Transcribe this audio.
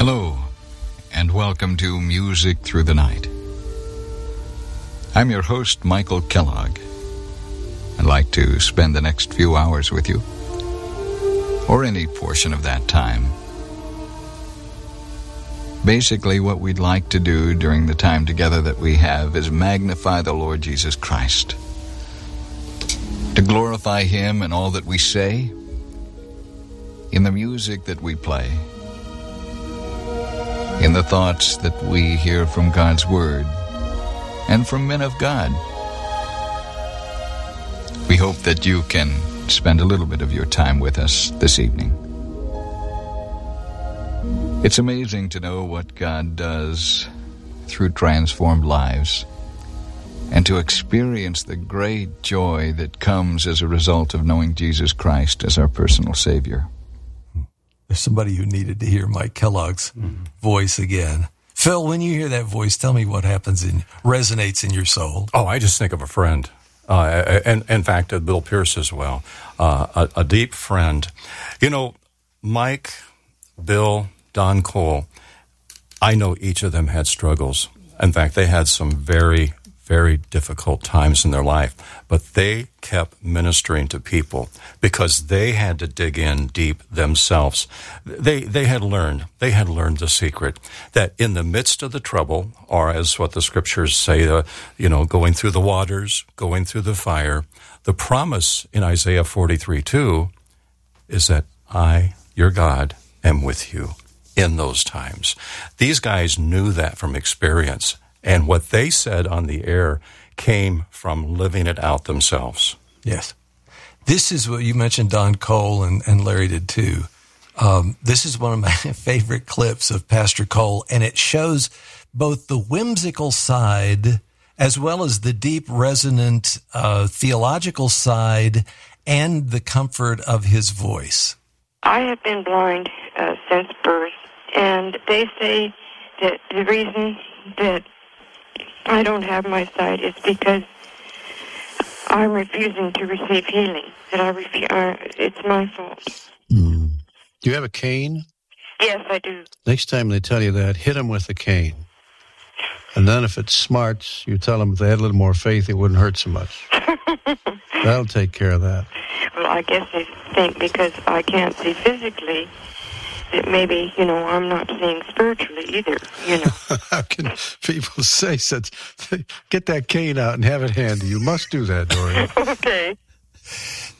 Hello, and welcome to Music Through the Night. I'm your host, Michael Kellogg. I'd like to spend the next few hours with you, or any portion of that time. Basically, what we'd like to do during the time together that we have is magnify the Lord Jesus Christ, to glorify Him in all that we say, in the music that we play, in the thoughts that we hear from God's Word and from men of God. We hope that you can spend a little bit of your time with us this evening. It's amazing to know what God does through transformed lives and to experience the great joy that comes as a result of knowing Jesus Christ as our personal Savior. There's somebody who needed to hear Mike Kellogg's voice again. Phil, when you hear that voice, tell me what happens and resonates in your soul. Oh, I just think of a friend. And in fact, Bill Pierce as well. A deep friend. You know, Mike, Bill, Don Cole, I know each of them had struggles. In fact, they had some very, very difficult times in their life. But they kept ministering to people because they had to dig in deep themselves. They had learned the secret that in the midst of the trouble, or as what the scriptures say, going through the waters, going through the fire, the promise in Isaiah 43:2 is that I, your God, am with you in those times. These guys knew that from experience, and what they said on the air came from living it out themselves. Yes. This is what you mentioned, Don Cole, and Larry did too. This is one of my favorite clips of Pastor Cole, and it shows both the whimsical side as well as the deep, resonant theological side and the comfort of his voice. I have been blind since birth, and they say that the reason that I don't have my sight is because I'm refusing to receive healing. That it's my fault. Do you have a cane? Yes, I do. Next time they tell you that, hit them with the cane. And then if it's smart, you tell them if they had a little more faith, it wouldn't hurt so much. That'll take care of that. Well, I guess they think because I can't see physically that maybe, I'm not seeing spiritually either, How can people say such? Get that cane out and have it handy. You must do that, Dorian. Okay.